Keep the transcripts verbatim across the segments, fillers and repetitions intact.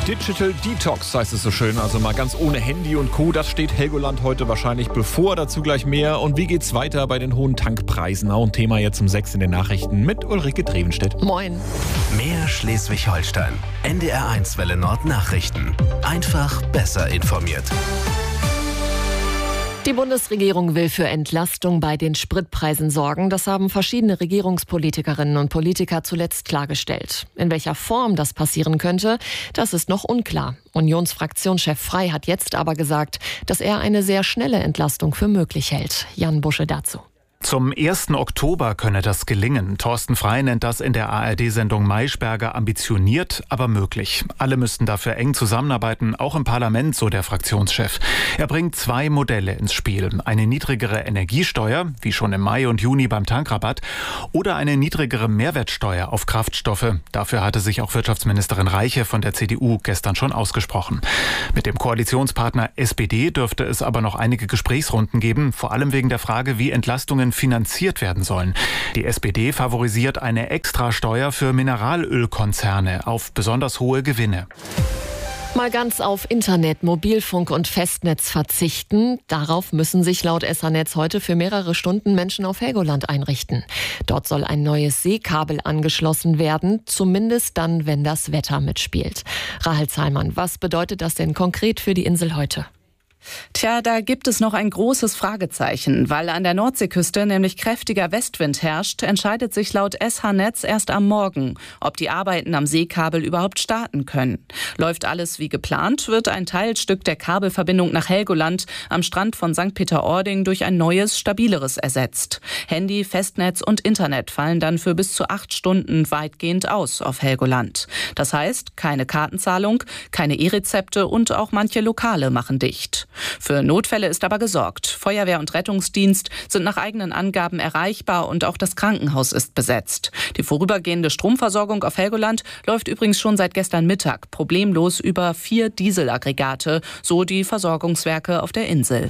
Digital Detox heißt es so schön, also mal ganz ohne Handy und Co. Das steht Helgoland heute wahrscheinlich bevor, dazu gleich mehr. Und wie geht's weiter bei den hohen Tankpreisen? Auch ein Thema jetzt um sechs in den Nachrichten mit Ulrike Drevenstedt. Moin. Mehr Schleswig-Holstein. N D R eins Welle Nord Nachrichten. Einfach besser informiert. Die Bundesregierung will für Entlastung bei den Spritpreisen sorgen. Das haben verschiedene Regierungspolitikerinnen und Politiker zuletzt klargestellt. In welcher Form das passieren könnte, das ist noch unklar. Unionsfraktionschef Frey hat jetzt aber gesagt, dass er eine sehr schnelle Entlastung für möglich hält. Jan Busche dazu. Zum ersten Oktober könne das gelingen. Thorsten Frey nennt das in der A R D-Sendung Maischberger ambitioniert, aber möglich. Alle müssten dafür eng zusammenarbeiten, auch im Parlament, so der Fraktionschef. Er bringt zwei Modelle ins Spiel. Eine niedrigere Energiesteuer, wie schon im Mai und Juni beim Tankrabatt, oder eine niedrigere Mehrwertsteuer auf Kraftstoffe. Dafür hatte sich auch Wirtschaftsministerin Reiche von der C D U gestern schon ausgesprochen. Mit dem Koalitionspartner S P D dürfte es aber noch einige Gesprächsrunden geben, vor allem wegen der Frage, wie Entlastungen finanziert werden sollen. Die S P D favorisiert eine Extrasteuer für Mineralölkonzerne auf besonders hohe Gewinne. Mal ganz auf Internet, Mobilfunk und Festnetz verzichten. Darauf müssen sich laut S H Netz heute für mehrere Stunden Menschen auf Helgoland einrichten. Dort soll ein neues Seekabel angeschlossen werden, zumindest dann, wenn das Wetter mitspielt. Rahel Zahlmann, was bedeutet das denn konkret für die Insel heute? Tja, da gibt es noch ein großes Fragezeichen. Weil an der Nordseeküste nämlich kräftiger Westwind herrscht, entscheidet sich laut S H Netz erst am Morgen, ob die Arbeiten am Seekabel überhaupt starten können. Läuft alles wie geplant, wird ein Teilstück der Kabelverbindung nach Helgoland am Strand von Sankt Peter-Ording durch ein neues, stabileres ersetzt. Handy, Festnetz und Internet fallen dann für bis zu acht Stunden weitgehend aus auf Helgoland. Das heißt, keine Kartenzahlung, keine E-Rezepte und auch manche Lokale machen dicht. Für Notfälle ist aber gesorgt. Feuerwehr und Rettungsdienst sind nach eigenen Angaben erreichbar und auch das Krankenhaus ist besetzt. Die vorübergehende Stromversorgung auf Helgoland läuft übrigens schon seit gestern Mittag problemlos über vier Dieselaggregate, so die Versorgungswerke auf der Insel.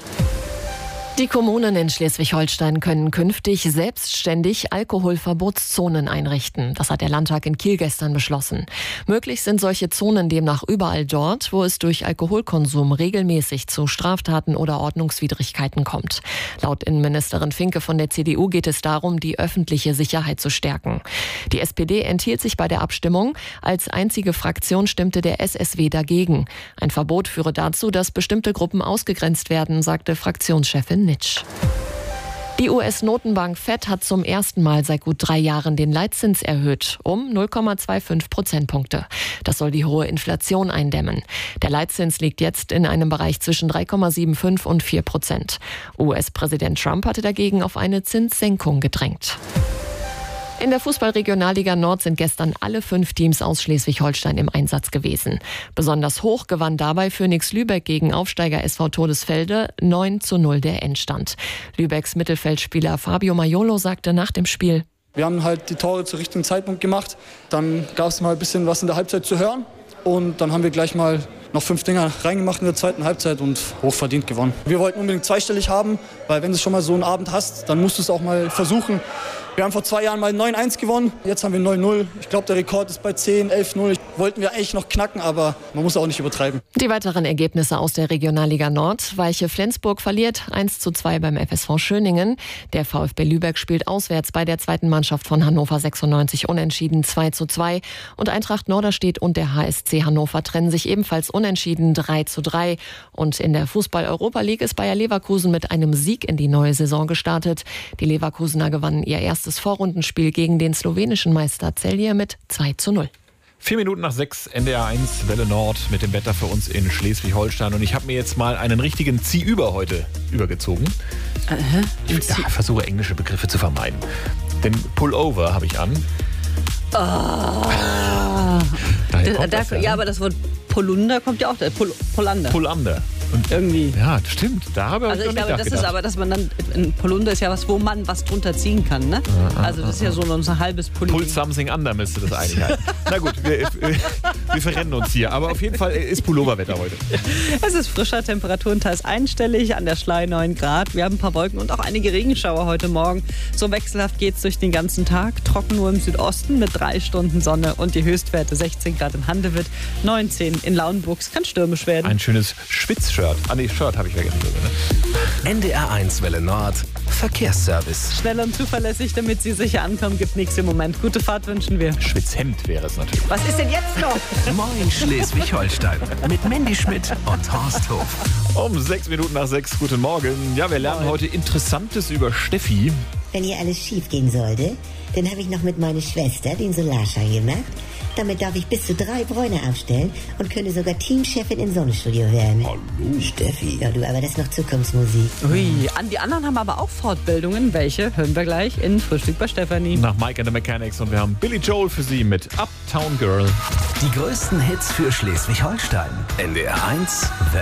Die Kommunen in Schleswig-Holstein können künftig selbstständig Alkoholverbotszonen einrichten. Das hat der Landtag in Kiel gestern beschlossen. Möglich sind solche Zonen demnach überall dort, wo es durch Alkoholkonsum regelmäßig zu Straftaten oder Ordnungswidrigkeiten kommt. Laut Innenministerin Finke von der C D U geht es darum, die öffentliche Sicherheit zu stärken. Die S P D enthielt sich bei der Abstimmung. Als einzige Fraktion stimmte der S S W dagegen. Ein Verbot führe dazu, dass bestimmte Gruppen ausgegrenzt werden, sagte Fraktionschefin Nitsch. Die U S-Notenbank Fed hat zum ersten Mal seit gut drei Jahren den Leitzins erhöht, um null Komma fünfundzwanzig Prozentpunkte. Das soll die hohe Inflation eindämmen. Der Leitzins liegt jetzt in einem Bereich zwischen drei Komma fünfundsiebzig und vier Prozent. U S-Präsident Trump hatte dagegen auf eine Zinssenkung gedrängt. In der Fußball-Regionalliga Nord sind gestern alle fünf Teams aus Schleswig-Holstein im Einsatz gewesen. Besonders hoch gewann dabei Phoenix Lübeck gegen Aufsteiger S V Todesfelde. neun zu null der Endstand. Lübecks Mittelfeldspieler Fabio Maiolo sagte nach dem Spiel: Wir haben halt die Tore zu richtigen Zeitpunkt gemacht. Dann gab es mal ein bisschen was in der Halbzeit zu hören. Und dann haben wir gleich mal noch fünf Dinger reingemacht in der zweiten Halbzeit und hochverdient gewonnen. Wir wollten unbedingt zweistellig haben, weil wenn du schon mal so einen Abend hast, dann musst du es auch mal versuchen. Wir haben vor zwei Jahren mal neun eins gewonnen, jetzt haben wir neun null. Ich glaube, der Rekord ist bei zehn, elf null. Wollten wir eigentlich noch knacken, aber man muss auch nicht übertreiben. Die weiteren Ergebnisse aus der Regionalliga Nord. Weiche Flensburg verliert eins zu zwei beim F S V Schöningen. Der VfB Lübeck spielt auswärts bei der zweiten Mannschaft von Hannover sechsundneunzig unentschieden zwei zu zwei. Und Eintracht Norderstedt und der H S C Hannover trennen sich ebenfalls unentschieden drei zu drei. Und in der Fußball-Europa League ist Bayer Leverkusen mit einem Sieg in die neue Saison gestartet. Die Leverkusener gewannen ihr erstes Vorrundenspiel gegen den slowenischen Meister Celje mit zwei zu null. Vier Minuten nach sechs, N D R eins, Welle Nord mit dem Wetter für uns in Schleswig-Holstein. Und ich habe mir jetzt mal einen richtigen Ziehüber heute übergezogen. Aha, ich ja, versuche englische Begriffe zu vermeiden. Den Pullover habe ich an. Oh. Da, da, ja, aber das Wort Polunder kommt ja auch da. Pol, Polander. Polander. Und irgendwie. Ja, stimmt. Da habe Also ich ich noch glaube, nicht das ist aber, dass man dann, ein Polunder ist ja was, wo man was drunter ziehen kann, ne? Also das ist ja so ein halbes Pulli. Pull something under müsste das eigentlich heißen. Na gut, wir, wir verrennen uns hier. Aber auf jeden Fall ist Pulloverwetter heute. Es ist frischer, Temperaturen teils einstellig, an der Schlei neun Grad. Wir haben ein paar Wolken und auch einige Regenschauer heute Morgen. So wechselhaft geht es durch den ganzen Tag. Trocken nur im Südosten mit drei Stunden Sonne und die Höchstwerte sechzehn Grad in Handewitt, neunzehn in Lauenburg. Es kann stürmisch werden. Ein schönes Schwitzshirt. Ah nee, Shirt habe ich vergessen. Ne? N D R eins Welle Nord Verkehrsservice. Schnell und zuverlässig, damit Sie sicher ankommen, gibt nichts im Moment. Gute Fahrt wünschen wir. Schwitzhemd wäre es natürlich. Was ist denn jetzt noch? Moin Schleswig-Holstein mit Mandy Schmidt und Horst Hof. Um sechs Minuten nach sechs, guten Morgen. Ja, wir lernen heute Interessantes über Steffi. Wenn hier alles schief gehen sollte, dann habe ich noch mit meiner Schwester den Solarschein gemacht. Damit darf ich bis zu drei Bräune aufstellen und könnte sogar Teamchefin im Sonnenstudio werden. Hallo Steffi. Ja, du, aber das ist noch Zukunftsmusik. Ui, an die anderen haben aber auch Fortbildungen. Welche? Hören wir gleich in Frühstück bei Stefanie. Nach Mike and the Mechanics und wir haben Billy Joel für Sie mit Uptown Girl. Die größten Hits für Schleswig-Holstein. N D R eins